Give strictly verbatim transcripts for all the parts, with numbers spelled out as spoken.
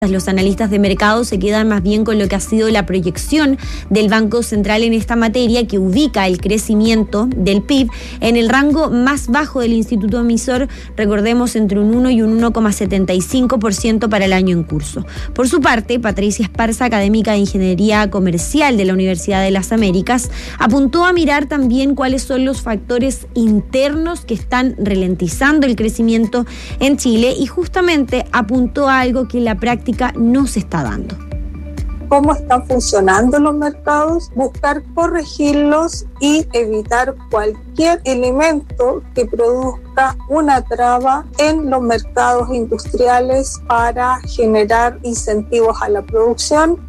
Los analistas de mercado se quedan más bien con lo que ha sido la proyección del Banco Central en esta materia, que ubica el crecimiento del P I B en el rango más bajo del Instituto Emisor, recordemos, entre un uno y un uno coma setenta y cinco por ciento para el año en curso. Por su parte, Patricia Esparza, académica de Ingeniería Comercial de la Universidad de las Américas, apuntó a mirar también cuáles son los factores internos que están ralentizando el crecimiento en Chile, y justamente apuntó a algo que en la práctica no se está dando. Cómo están funcionando los mercados, buscar corregirlos y evitar cualquier elemento que produzca una traba en los mercados industriales para generar incentivos a la producción.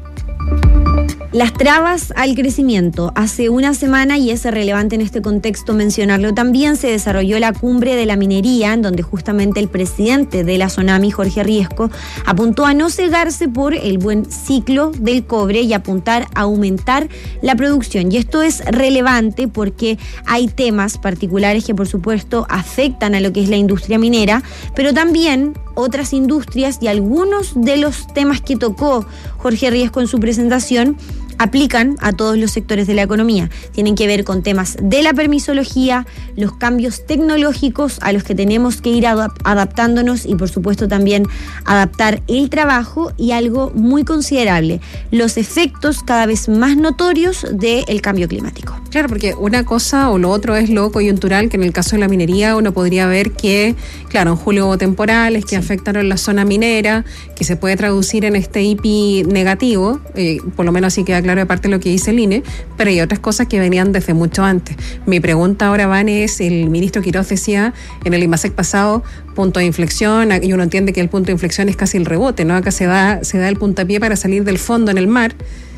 Las trabas al crecimiento. Hace una semana, y es relevante en este contexto mencionarlo también, se desarrolló la cumbre de la minería, en donde justamente el presidente de la SONAMI, Jorge Riesco, apuntó a no cegarse por el buen ciclo del cobre y apuntar a aumentar la producción. Y esto es relevante porque hay temas particulares que por supuesto afectan a lo que es la industria minera, pero también otras industrias, y algunos de los temas que tocó Jorge Riesco en su presentación aplican a todos los sectores de la economía. Tienen que ver con temas de la permisología, los cambios tecnológicos a los que tenemos que ir adap- adaptándonos y por supuesto también adaptar el trabajo, y algo muy considerable, los efectos cada vez más notorios del cambio climático. Claro, porque una cosa o lo otro es lo coyuntural, que en el caso de la minería uno podría ver que, claro, en julio hubo temporales que sí afectaron la zona minera, que se puede traducir en este I P I negativo, eh, por lo menos así queda claro de parte de lo que dice el I N E, pero hay otras cosas que venían desde mucho antes. Mi pregunta ahora, Van, es, el ministro Quiroz decía en el IMASEC pasado, punto de inflexión, y uno entiende que el punto de inflexión es casi el rebote, ¿no? Acá se da, se da el puntapié para salir del fondo en el mar,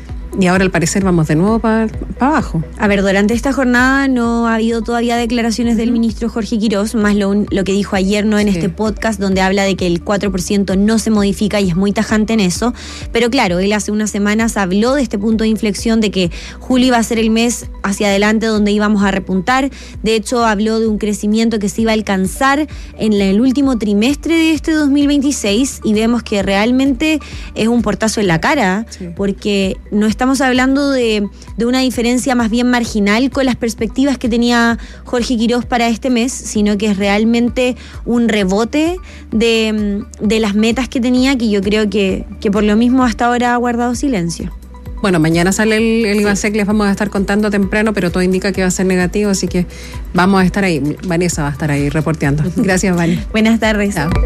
y ahora al parecer vamos de nuevo para pa abajo. A ver, durante esta jornada no ha habido todavía declaraciones del ministro Jorge Quiroz, más lo, lo que dijo ayer, ¿no?, en sí. este podcast, donde habla de que el cuatro por ciento no se modifica y es muy tajante en eso. Pero claro, él hace unas semanas habló de este punto de inflexión, de que julio iba a ser el mes hacia adelante donde íbamos a repuntar. De hecho, habló de un crecimiento que se iba a alcanzar en el último trimestre de este dos mil veintiséis, y vemos que realmente es un portazo en la cara, sí. porque no está Estamos hablando de, de una diferencia más bien marginal con las perspectivas que tenía Jorge Quiroz para este mes, sino que es realmente un rebote de, de las metas que tenía, que yo creo que, que por lo mismo hasta ahora ha guardado silencio. Bueno, mañana sale el, el IMASEC, les vamos a estar contando temprano, pero todo indica que va a ser negativo, así que vamos a estar ahí. Vanessa va a estar ahí reporteando. Gracias, Vani. Buenas tardes. Chao.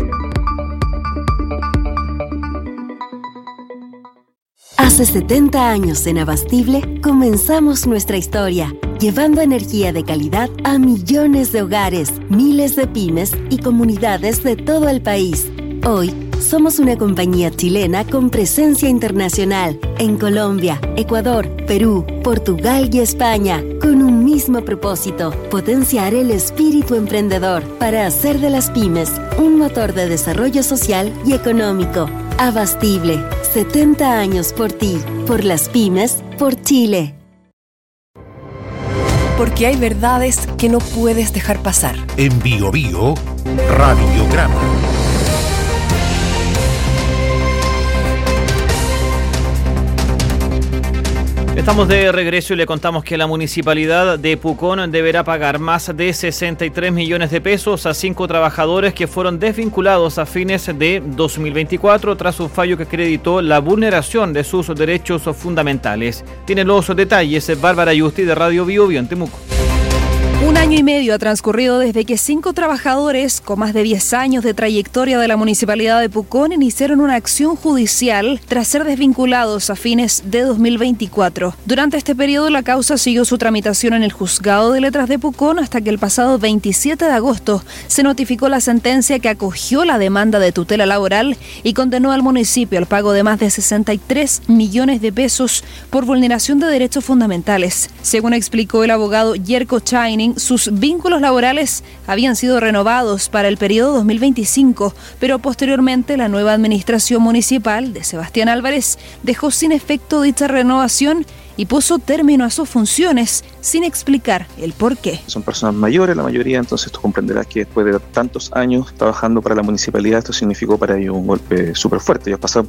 Hace setenta años en Abastible comenzamos nuestra historia, llevando energía de calidad a millones de hogares, miles de pymes y comunidades de todo el país. Hoy somos una compañía chilena con presencia internacional en Colombia, Ecuador, Perú, Portugal y España, con un mismo propósito: potenciar el espíritu emprendedor para hacer de las pymes un motor de desarrollo social y económico. Abastible, setenta años por ti, por las pymes, por Chile. Porque hay verdades que no puedes dejar pasar. En Bio Bio, Radiograma. Estamos de regreso y le contamos que la municipalidad de Pucón deberá pagar más de sesenta y tres millones de pesos a cinco trabajadores que fueron desvinculados a fines de dos mil veinticuatro tras un fallo que acreditó la vulneración de sus derechos fundamentales. Tiene los detalles Bárbara Yusti de Radio Bio Bio en Temuco. Un año y medio ha transcurrido desde que cinco trabajadores con más de diez años de trayectoria de la Municipalidad de Pucón iniciaron una acción judicial tras ser desvinculados a fines de dos mil veinticuatro. Durante este periodo, la causa siguió su tramitación en el Juzgado de Letras de Pucón hasta que el pasado veintisiete de agosto se notificó la sentencia que acogió la demanda de tutela laboral y condenó al municipio al pago de más de sesenta y tres millones de pesos por vulneración de derechos fundamentales. Según explicó el abogado Yerko Chaining, sus vínculos laborales habían sido renovados para el periodo dos mil veinticinco, pero posteriormente la nueva administración municipal de Sebastián Álvarez dejó sin efecto dicha renovación y puso término a sus funciones sin explicar el por qué. Son personas mayores, la mayoría, entonces tú comprenderás que después de tantos años trabajando para la municipalidad, esto significó para ellos un golpe súper fuerte. Ellos pasaron